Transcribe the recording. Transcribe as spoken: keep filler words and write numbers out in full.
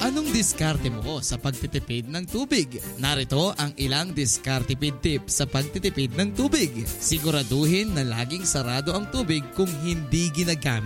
Anong diskarte mo sa pagtitipid ng tubig? Narito ang ilang diskartipid tips sa pagtitipid ng tubig. Siguraduhin na laging sarado ang tubig kung hindi ginagamit